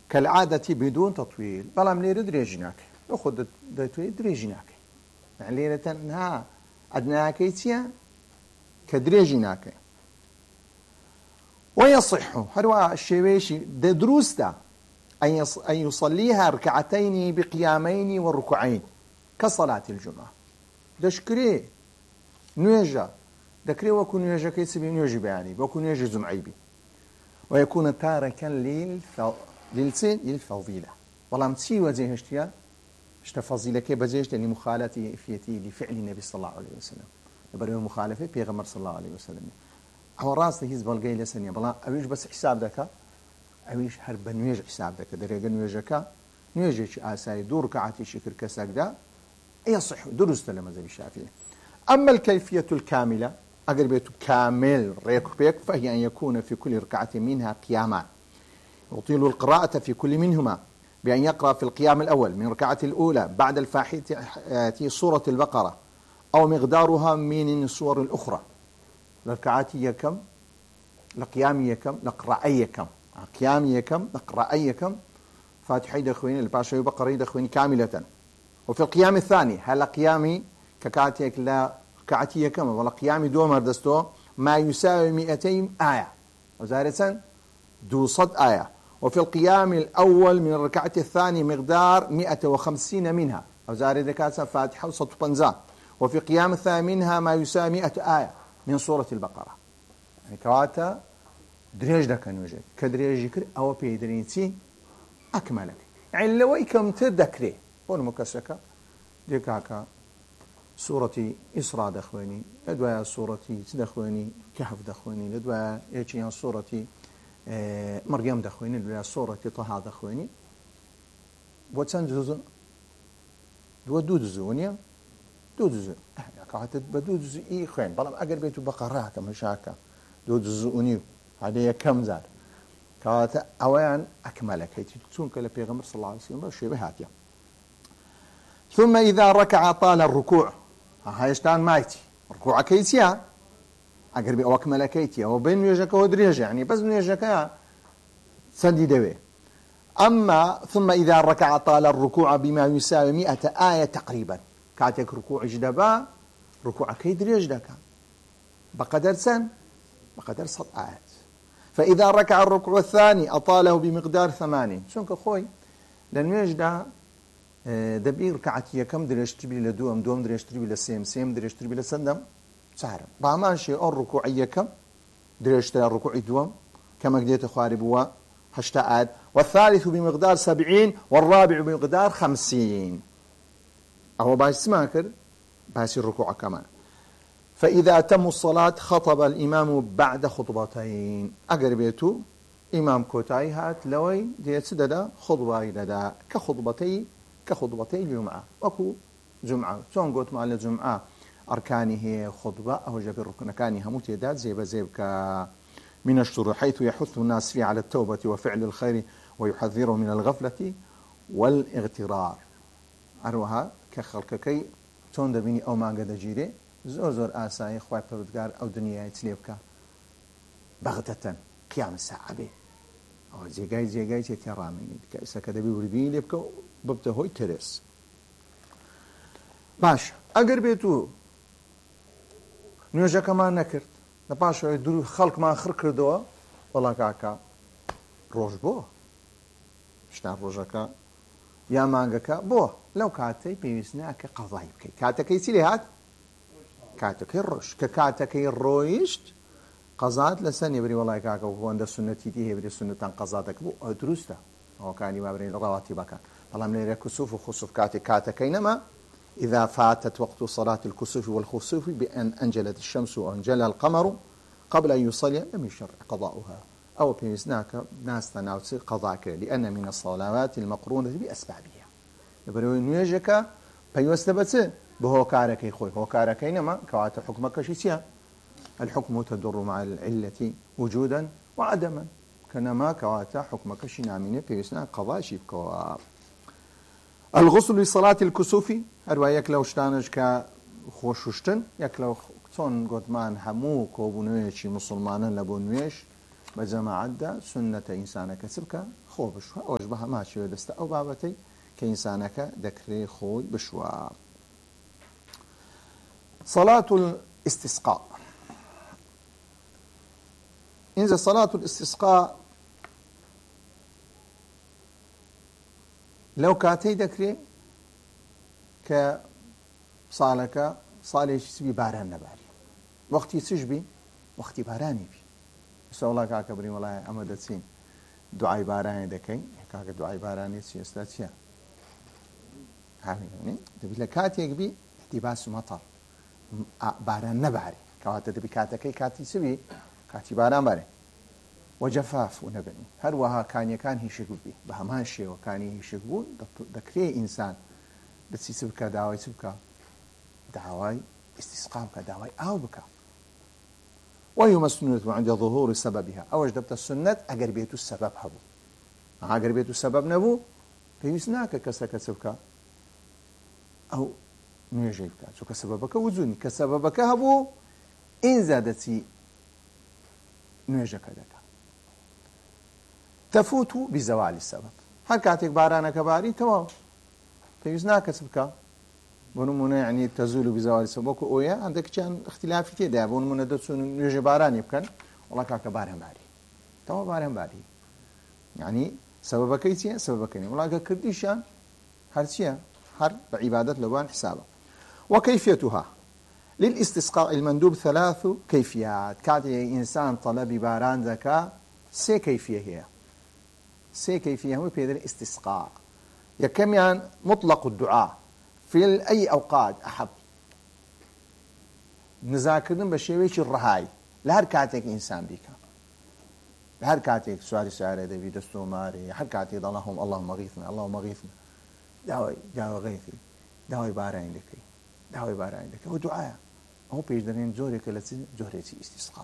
كالعادة بدون تطويل بلام ليرة دريجناك أخذ دتوي دريجناك يعني ليرة تنها أدناكيتيا كدريجناك ويصح هروا الشيويشي دروستا أن يصليها ركعتين بقيامين والركوعين كصلاة الجمعة دشكري نيجا دكري وكون نيجا كيسبي نيجي بيعني وكون نيجي زمعيبي ويكون تاركا للفضيلة والله متسي وزيه اشتيا فضيلة كي بزيش لأن مخالتي فيتي لفعل النبي صلى الله عليه وسلم يبرئ مخالفة بيغمر صلى الله عليه وسلم هو راس هيز بلغي لسنيا بلا أويش بس حساب دكا أويش هرب نيج حساب دكا دريق نيجكا نيجك آساي دور كعاتي شكر كساقدا يصح درست لمذهب الشافعي أما الكيفية الكاملة أقربية كامل ريك بيك فهي أن يكون في كل ركعة منها قياما يطيل القراءة في كل منهما بأن يقرأ في القيام الأول من ركعة الأولى بعد الفاتحة سورة البقرة أو مقدارها من السور الأخرى الركعات كم القيام كم القراءة كم قيام كم القراءة كم فاتحة دخوين الباشا بقرة دخوين كاملة وفي القيام الثاني هل قيامي ككاتيك لا ركعتية كم ولا قيامي دومر دستو ما يساوي 200 آية وزارة دوصد آية وفي القيام الأول من الركعة الثانية مقدار 150 منها وزارة ذكاة فاتحة وصوت بنزان وفي قيام الثاني منها ما يساوي 100 آية من سورة البقرة يعني كواتا دريج دكا نوجد كدريج يكر أو بيدرينتي أكملك يعني لو يكم تذكري هون مكسكة ديكاكا سورة إسراء دخواني لدواء سورة دخواني كهف دخواني لدواء يجي سورة مريم دخواني لدواء سورة طه دخواني بوتسان جزء دو جزء دو جزء كاتت بدو جزء إيه خوين بلام أجر بيتو بقرات مشاكا دو جزء هذا كم زاد كات أوان أكملك هي تكون كلا بيغمر صلى الله عليه وسلم شيء هاتيا ثم إذا ركع طال الركوع هايشتان مايتي ركوع كيتيا أقرب أو أكمل كيتيا وبين يجك ودريج يعني بس يجك سندي دوي أما ثم إذا ركع طال الركوع بما يساوي 100 آية تقريبا كاتك ركوع جدبا ركوع كيدريج دكا بقدر سن بقدر 100 آيات فإذا ركع الركوع الثاني أطاله بمقدار 80 شنك خوي لأن يجد دبي ركعتي كم دريشتري لدوم دوم دريشتري لسيم دريشتري لسندم سهر بعمان شيء الركوعية كم دريشتري الركوع دوم كما قديت خوارب هو هشتاء والثالث بمقدار 70 والرابع بمقدار 50 أهو باش سماكر باش الركوع كمان فإذا تم الصلاة خطب الإمام بعد خطبتين أقربيتو إمام كوتاي هات لوي دي سددا خطبة لدا كخطبتي الجمعة وكو جمعة تون قلت مع الجمعة أركانه خطبة أو جاب ركنكانها متيدات زيب من الشروع حيث يحث الناس فيه على التوبة وفعل الخير ويحذره من الغفلة والاغترار أروها كخلقكي تون دبيني أو ما قد جيري زور آساي خواهي بردقار أو دنيا يتليبك بغتة قيام الساعة به أو زيقاي تيراميني كأسا كده بيبردين ليبك ببته هوي ترس باش أقر بيتو نيوجا كمان نكرت نباش يدرو خلق ما آخر كردوا والله كاكا روش بو شتان روجاكا يا مانجاكا بو لو كاتي بيوسناك قضاي بكي كاتكي سيلي هات كاتكي الروش كاتكي الرويشت قضات لسن يبري والله كاكا وهو عند السنة تيتي يبري السنة قضاتك بو دروستا هو كان يبري الرواتب كان والله من الكسوف وخسوف كاتكينما إذا فاتت وقت صلاة الكسوف والخسوف بأن أنجلت الشمس وأنجلها القمر قبل أن يصلي لم يشرع قضاؤها أو بيسناك ناس تناوسي قضاءك لأن من الصلوات المقرونة بأسبابها يبري نيجك بيوستبت بهو كاركي خوي هو كاركينما كوات حكمك شيسيا الحكم تدر مع العلة وجودا وعدما كنما كواتا حكمك شنامين بيسنا قضاء شيبكوا الغسل لصلاة الكسوف أروايك لو شتانج كخوششتن يك لو تون قدمان همو كوبونويشي مسلمانا لبونويش بجماعة دا سنة إنسان كسبك خۆ بشوە ئەوش بە هەمان شێوە دەستە ئەو بابەتەی کە ئینسانەکە دەکرێ خۆی بشوە. صلاة الاستسقاء. إنزا صلاة الاستسقاء لو كاتي دكري كصالك صالح سبي باران نباري وقتي سجبي وقتي باراني بي سو الله كاكبري والله أما دتسين دعاء باراني دكين كاك دعاء باراني سيستاتيا يعني تبي لكاتي يكبي احتباس مطر باران نباري كواتا تبي كاتكي كاتي سبي كاتي باران باري وجفاف ونبني هل وها كان هيشك بي بهمان شيء وكان هيشك بو دكري إنسان دتسي سبكا دعوي سبكا دعوي استسقاء دعوي أو بكا ويوم السنة عند ظهور سببها أوج دبت السنة أقربيت السبب هبو أقربيت السبب نبو فيسناك كسك سبكا أو نيجيبك شو كسببك وزوني كسببك هبو إن زادتي نيجك دكا تفوت بزوال السبب هل كاتك بارانا كباري تمام فيسناك سبكا بونمونه يعني تزول بزوال السبب ويا عندك كان اختلاف كده بونمونه دسون نيجي باران يمكن والله كاك بارهم باري تمام بارهم باري يعني سببك ايتي سببك والله كرديشان هرشيا هر بعبادة لوان حسابه. وكيفيتها للاستسقاء المندوب 3 كيفيات. كاتي إنسان طلب باران ذكاء سي كيفية هي سي كيفية هو في الاستسقاء يكم يعني مطلق الدعاء في أي أوقات أحب نذاكرن بشيويش الرهاي لهر كاتك إنسان بيك لهر كاتك سؤال دبي دستو ماري هر كاتك اللهم غيثنا اللهم غيثنا دعوة غيثي دعوة بارين لكي دعوة بارين لكي هو دعاء هو بيجدرين زورك التي زورتي استسقاء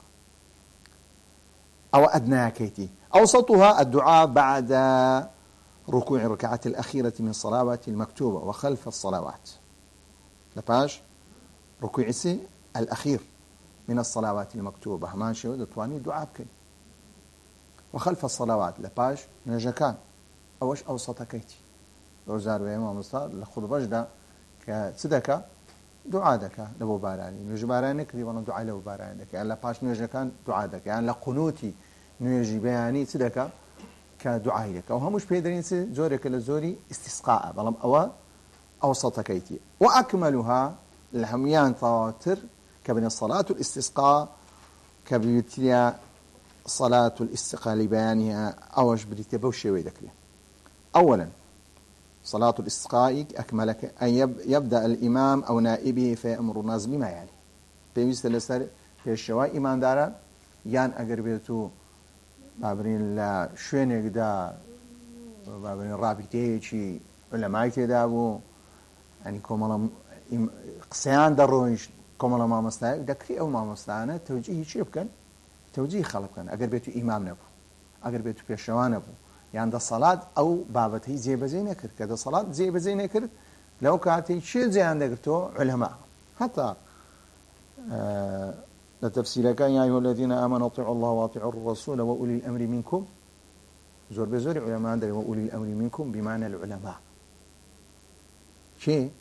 أو أدنى كيتي. أوسطها الدعاء بعد ركوع الركعة الأخيرة من الصلوات المكتوبة وخلف الصلوات لباش ركوع الأخير من الصلوات المكتوبة همان شو دتواني دعاء بكي وخلف الصلوات لباش نجكان أوش أوسط كيتي روزار ويما مصطار لخذ بجدة كصدقة دعاء دكا لبو باراني نيجي بارانك دي وانا دعاء لبو بارانك يعني لباش نجكان دعاء دكا يعني لقنوتي نيجي بياني صدقة كدعاء لك أو همش بيدرين زورك لزوري استسقاء بلام أوسط كيتي. وأكملها الهميان طواتر كبن الصلاة الاستسقاء كبيوتيا صلاة الاستسقاء لبيانها أوش بديت بوشي ويدكري. أولا صلاة الاستسقاء أكملك أن يبدأ الإمام أو نائبه فيأمر الناس بما يعني في مثل السر في الشواء إيمان دارا يان أقربيتو بابرين لا شوينك دا بابرين رابطيه شي علماء تدابو يعني كمالا قسيان درويش كمالا ما مستاهل دكري أو ما مستاهل توجيه شي بكن توجيه خلق كان أقربيتو إمام نبو أقربيتو بيشوان نبو يعني دا صلاة أو بابته زي بزينة كرد كده صلاة زي بزينة كرد لو كاتي شي زي عندك تو علماء حتى لتفسير كان يا أيها الذين آمنوا اطيعوا الله واطيعوا الرسول وأولي الأمر منكم زور بزور علماء عندنا وأولي الأمر منكم بمعنى العلماء شيء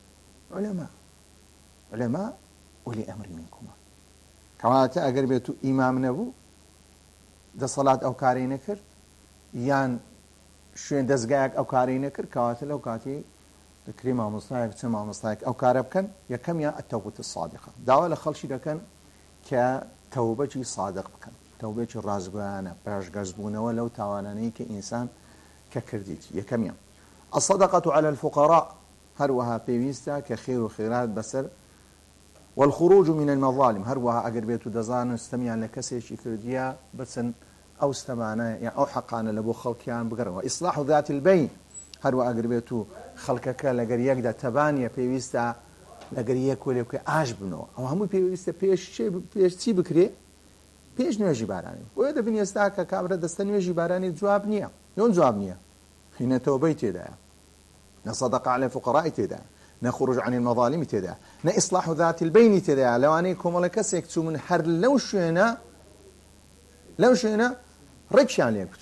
علماء أولي الأمر منكم كواتا أقربيتو إمام نبو دا صلاة أو كاري نكر يان شوين دزقاك أو كاري نكر كواتا لو كاتي تكريمة مصطايق تسمى مصطايق أو كاربكن يكم يا التوبة الصادقة دعوة لخلشي لكن كتوبة صادق بكن توبة الرازقانة باش قزبونه ولو تواناني كإنسان ككرديت يكم يا الصدقة على الفقراء هروها بيويستا كخير وخيرات بسر والخروج من المظالم هروها أقربيتو دزان استمع لكسيش كرديا بسن أو استمعنا يعني أو حقانا لبو خلقيان بقروا إصلاح ذات البين هروها أقربيتو خلقك لقريك دا تبانيا بيويستا لقريك وليك عجبنو أو همو بيويستا بيش تي بكري بيش نواجي باراني ويدا بني استاكا كابرا دستان نواجي باراني جواب نيا يون جواب نيا هنا توبي تدا نصدق على الفقراء تدا نخرج عن المظالم تدا نإصلاح ذات البين تدا لو أنيكم ولا كسيكتو من حر لو شئنا رجشان ليكتو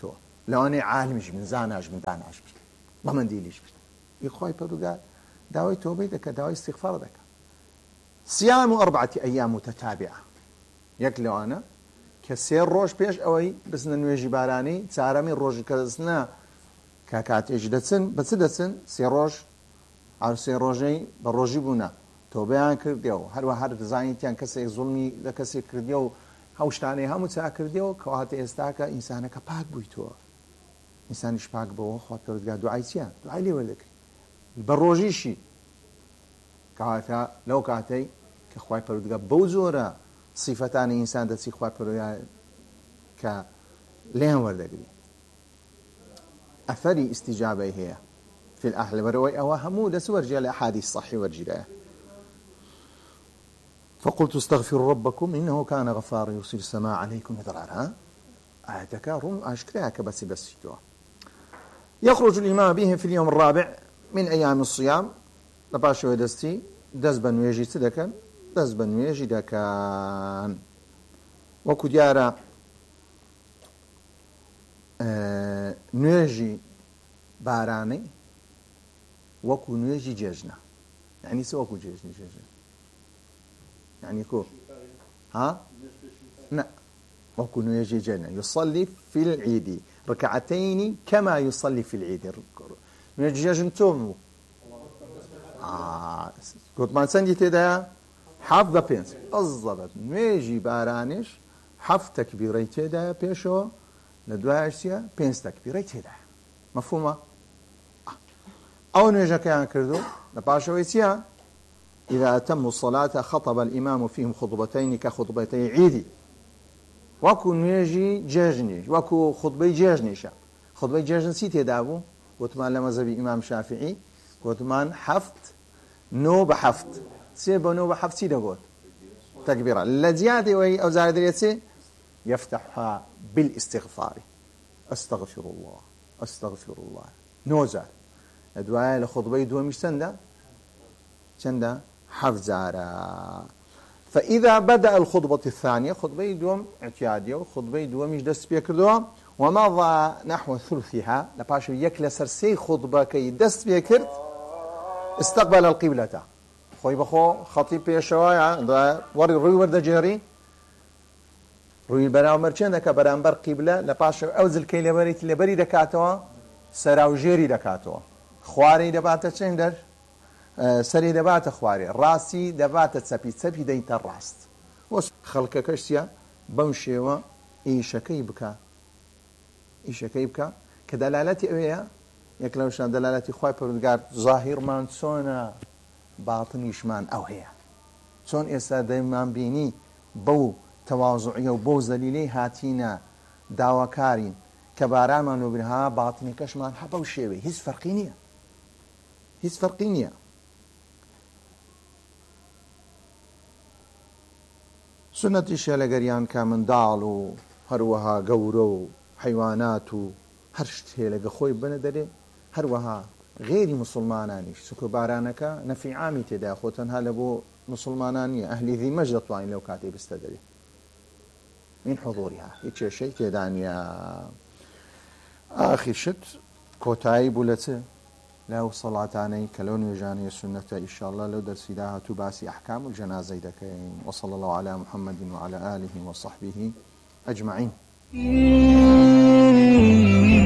لەوانەیە عالمیش بن زاناش بن داناش بن بەمەندیلیش بن خۆی پەروەردگار داوای تۆبەی دەکات داوای استیغفار دەکات صيام 4 أيام متتابعة یەک لەوانە کە 3 ڕۆژ پێش ئەوەی بچنە نوێژی بارانی چارەمی ڕۆژی کە دەچنە کە کاتێکی دەچن بە چ دەچن 3 ڕۆژ سێ ڕۆژەی بە ڕۆژی بوونە تۆبەیان کردیەوە هەروە هەر دەزانیتیان کەسێک زوڵمی لە کەسێک کردیە و هەوشتانەی هەموو چاکردیەوە کەواتە ئێستاکە ئینسانەکە پاک بوویتەوە ئینسانیش پاک بەوە خوا پەروەردگار دوعای چییە دوعای لێ وەردەکەی بە ڕۆژیشی کەواتە لەو کاتەی کە خوای پەروەردگار بەو جۆرە صیفەتانی ئینسان دەچی خوای پەروەردگار کە لێیان وەردەگری ئەثەری ئیستیجابەی هەیە في الأهل وروي أو همو لسورجي الأحاديث صحي ورجلا فقلت استغفروا ربكم إنه كان غفارا يرسل السماء عليكم مدرارا آياتك رم أشكرها بس يخرج الإمام بهم في اليوم الرابع من أيام الصيام لباشو دستي دزبا ويجي تدكا دزبا ويجي دكان وكديارا نوێژی بارانەی وەکو نوێژی جێژنە یعنی چ وەکو جێژنی جێژن یعنی کۆ ها لا وەکو نوێژی جێژنە يصلي في العيد ركعتين كما يصلي في العيد نوێژی جێژن تۆم بوو گوتمان چەندی تێدایە 75 بالضبط نوێژی بارانیش 7 تەکبیرەی تێدایە پێشەوە لە دوایشیە 5 تەکبیرەی تێدایە مەفهومە أو نوێژەکەیان کردو لە پاشەوەی چییە إذا أتموا الصلاة خطب الإمام فيهم خطبتين كخطبتي عيد وەکو نوێژی جێژنیش وەکو خطبەی جێژنیشە خطبەی جێژن چی تێدا بوو گوتمان لە مەزهەبی ئیمام شافعی گوتمان 9 بە 7 3 بە 9 بە 7 چی دەگوت تەکبیرە لە جیاتەوەی ئەو زارە دەرێت يفتحها بالاستغفار أستغفر الله أستغفر الله 9 جار دوایە لە خطبەی دووەمیش چەندە 7 جارە فإذا بدأ الخطبة الثانية خطبة دوم اعتيادية وخطبة دوميش دست بيكردوا ومضى نحو ثلثها لباشو يكل سرسي خطبة كي دست بيكرد استقبل القبلة خوي بخو خطيب بيشوايا وري روي ورد جيري روي براو مرچن دكا برانبر قبلة لباشو أوزل كي لبري دكاتوا سراو جيري دكاتوا خواري دباتا چندر سەری دەباتە خوارێ ڕاستی دەباتە چەپی دەیتە ڕاست وەس خەڵکە کەشتە بەم شێوە ئیشەکەی بکە کە دەلالەتی ئەوەیە یەک لەوشان دەلالەتی خوای پەروەردگار زاهیرمان چۆنە باتنیشمان ئەو هەیە چۆن ئێستا دەیمان بینی بەو تەواضوعیە و بەو زەلیلەی هاتینە داواکارین کە بارانمان وبرها باتنی کەشمان هە بەو شێوەی هیچ فەرقی نییە سنەتیشە لە گەریان کا منداڵ و هەروەها گەورە و حیوانات و هەر شتێ لەگە خۆی بنە دەرێ هەروەها غێری مسلمانانیش چونکە بارانەکە نەفی عامی تێدا خۆ تەنها لە بۆ مسلمانان نییە ئەهلی ذیمەش دەتوانین لەو کاتێ بستە دەرێ من حضورها هیچ کێشەی تێدا نییە ئاخر شت کۆتایی بوو لە چ لەو سەڵاتانەی کە لەو نوێژانەی سنەتە ئینشاءالله لەو دەرسیدا هاتوو باسی ئەحکام و جەنازەی دەکەین وصلى الله على محمد وعلى آله وصحبه أجمعين